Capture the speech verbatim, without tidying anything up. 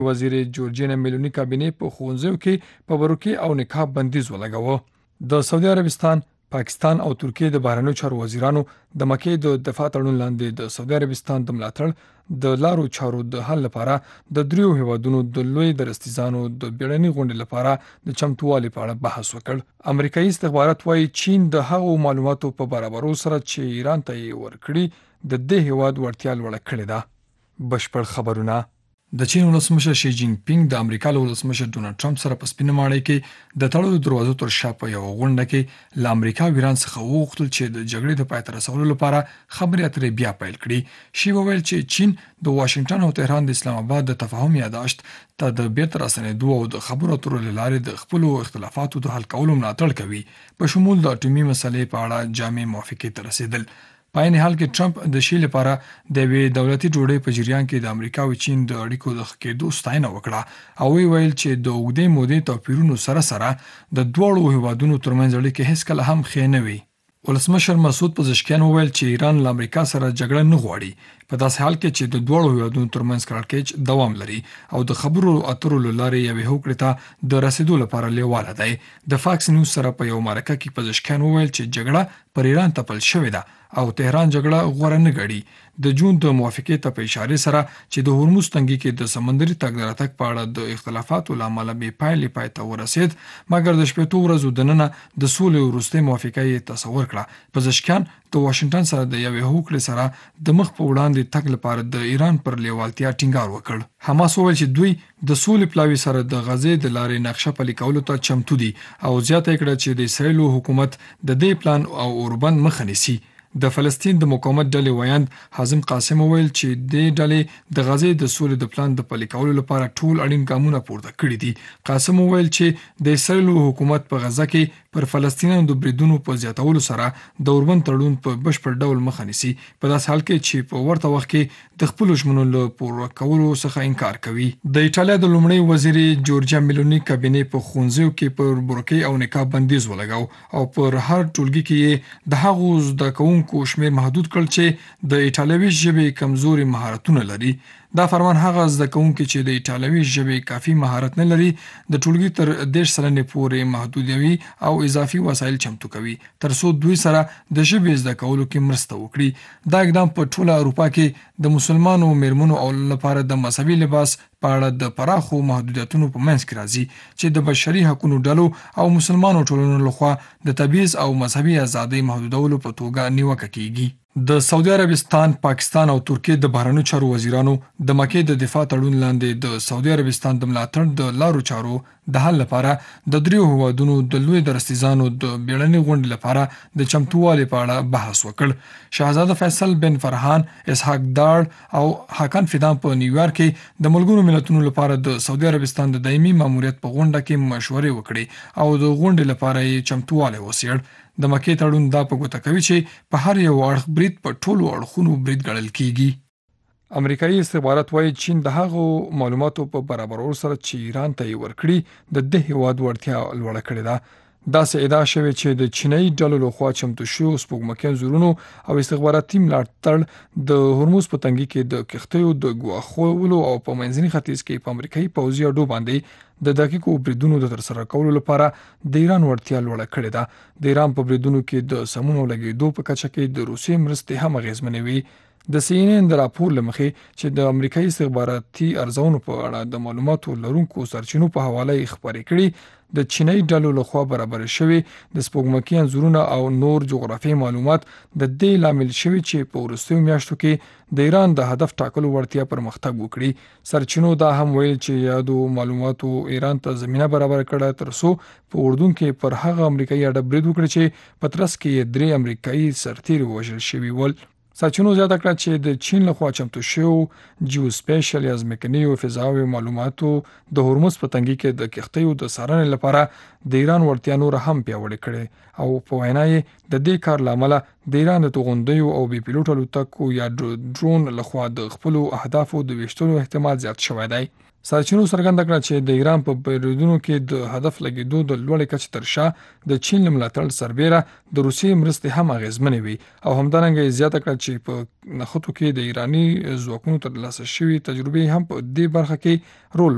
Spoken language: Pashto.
وزیر جورجینا میلونی کابینې په ښوونځیو کې په برقعي او نقاب بندیز ولګاوه. د سعودي عربستان، پاکستان او ترکیې د بهرنیو چارو وزیرانو د مکې د دفاع تړون لاندې د سعودي عربستان د ملاتړ د لارو چارو د حل لپاره د دریو هیوادونو د لوی درستیزانو د بیړني غونډې لپاره د چمتووالي په اړه بحث وکړ. امریکایي استخبارات وايي چین د هغو معلوماتو په برابرولو سره چې ایران ته یې ورکړي د دې هیواد وړتیا لوړه کړې ده. بشپړ خبرونه. د چین ولسمشر شي جین پینګ د امریکا له ولسمشر ډونالد ټرمپ سره په سپینه ماڼۍ کې د تړلو دروازو تر شا په یوه غونډه کې له امریکا او ایران څخه وغوښتل چې د جګړې د پای ته رسولو لپاره خبرې اترې بیا پیل کړي. شي وویل چې چین د واشنګټن او تهران د اسلام آباد د تفاهم یاداشت ته د بیرته راستنېدو او د خبرو اترو له لارې د خپلو اختلافاتو د حل کولو ملاتړ کوي، په شمول د اټومي مسلې په اړه جامع موافقې ته رسیدل. په عین حال کې ټرمپ د شي لپاره د یوې دولتي ډوډۍ په جریان کې د امریکا او چین د اړیکو د ښه کېدو ستاینه وکړه او ویل چې د اوږدې مودې توپیرونو سره سره د دواړو هیوادونو ترمنځ اړیکې هیڅکله هم ښې نه وي. ولسمشر مسعود پزشکیان وویل چې ایران له امریکا سره جګړه نه غواړي، په داسې حال کې چې د دواړو هیوادونو ترمنځ کړکېچ دوام لري او د خبرو اترو له لارې یوې هوکړې ته د رسیدو لپاره لیواله دی. د فاکس نیوز سره په یو مرکه کې پزشکیان وویل چې جګړه پر ایران تپل شوې ده او تهران جګړه غوره نه ګڼي. د جون د موافقې ته په اشاره سره چې د هرمز تنګي کې د سمندري تګ راتګ په اړه د اختلافاتو له امله بې پایلې پای ته ورسید، مګر د شپېتو ورځو دننه د سولې وروستۍ موافقه یې تصور کړه. پزشکیان د واشنګټن سره د یوې هوکړې سره د مخ په وړاندې تګ لپاره د ایران پر لیوالتیا ټینګار وکړ. حماس وویل چې دوی د سولې پلاوي سره د غزې د لارې نقشه پلي کولو ته چمتو دي او زیاته کړه چې د اسرائیل حکومت د دې پلان او اوربند مخه نیسي. د فلسطین د مقاومت ډلې ویاند حازم قاسم وویل چې دې ډلې د غزې د سولې د پلان د پلي کولو لپاره ټول اړین ګامونه پورته کړي دي. قاسم وویل چې د اسرائیل حکومت په غزه کې پر فلسطینیانو د بریدونو په زیاتولو سره د اوربند تړون په بشپړ ډول مخه نیسي، په داسې حال کې چې په ورته وخت کې د خپلو ژمنو له پوره کولو څخه انکار کوي. د ایټالیا د لومړۍ وزیرې جورجیا میلونی کابینې په ښوونځیو کې پر برقعي او نقاب بندیز ولګاو او پر هر ټولګي کې یې د هغو زده کوونکو کو شمیر محدود کړل چې د ایټالوي ژبې کمزوري مهارتونه لري. دا فرمان هغه زده کوونکي چې د ایټالوي ژبې کافي مهارت نه لري د ټولګي تر دېرش سلنې پورې محدودوي او اضافي وسایل چمتو کوي تر څو دوی سره د ژبې زده کولو کې مرسته وکړي. دا اقدام په ټوله اروپا کې د مسلمانو میرمنو او لپاره د مذهبي لباس په اړه د پراخو محدودیتونو په منځ کې راځي چې د بشري حقوقو ډلو او مسلمانو ټولنو لخوا د تبعیض او مذهبي ازادۍ محدودولو په توګه نیوکه کیږي. د سعودي عربستان، پاکستان او ترکیې د بهرنیو چارو وزیرانو د مکې د دفاع تړون لاندې د سعودي عربستان د ملاتړ د لارو چارو د حل لپاره د دریو هیوادونو د لوی درستیزانو د بیړني غونډې لپاره د چمتووالي په اړه بحث وکړ. شاهزاده فیصل بن فرحان، اسحاق دار او حاکان فیدان په نیویارک کې د ملګرو ملتونو لپاره د سعودي عربستان د دایمي ماموریت په غونډه کې مشورې وکړې او د غونډې لپاره یې چمتووالی وڅېړ. د مکې تړون دا په ګوته کوي چې په هر یو اړخ برید په ټولو اړخونو برید ګڼل کیږي. امریکایي استخبارات وايي چین د هغو معلوماتو په برابرولو سره چې ایران ته یې ورکړي د دې هیواد وړتیا لوړه کړې ده. داسې ادعا شوې چې د چینایي ډلو لخوا چمتو شویو سپوږمکۍ انځورونو او استخباراتي ملاتړ د هرمز په تنګي کې د کښتیو د ګواښولو او په منځني ختیځ کې په امریکایي پوځي اډو باندې د دقیقو بریدونو د ترسره کولو لپاره د ایران وړتیا لوړه کړې ده. د ایران په بریدونو کې د سمونو لګېدو په کچه کې د روسیې مرستې هم اغېزمنې وي. د سی ان ان د راپور له مخې چې د امریکایي استخباراتي ارزونو په اړه د معلوماتو لرونکو سرچینو په حواله یې خپرې کړي، د چینایي ډلو لخوا برابر شوي د سپوږمکۍ انځورونه او نور جغرافیایي معلومات د دې لامل شوي چې په وروستیو میاشتو کې د ایران د هدف ټاکلو وړتیا پرمختګ وکړي. سرچینو دا هم ویل چې یادو معلوماتو ایران ته زمینه برابر کړه تر څو په اردن کې پر هغه امریکایي اډه برید وکړي چې په ترڅ کې یې درې امریکایي سرتیري وژل شوي ول. سرچینو زیاته کړه چې د چین لخوا چمتو شویو جیوسپیشل یا ځمکنیو فضاوي معلوماتو د هرمز په تنګي کې د کښتیو د څارنې لپاره د ایران وړتیا نور هم پیاوړې کړې او په وینا یې د دې کار له امله د ایران د توغندیو او بې پیلوټ الوتکو یا ډرون لخوا د خپلو اهدافو د ویشتلو احتمال زیات شوی دی. سرچینو څرګنده کړه چې د ایران په بریدونو کې د هدف لګېدو د لوړې کچې تر شا د چین له ملاتړ سربیره د روسیې مرستې هم اغېزمنې وي او همدارنګه یې زیاته کړه چې په نښتو کې د ایراني ځواکونو ترلاسه شوي تجربې هم په دې برخه کې رول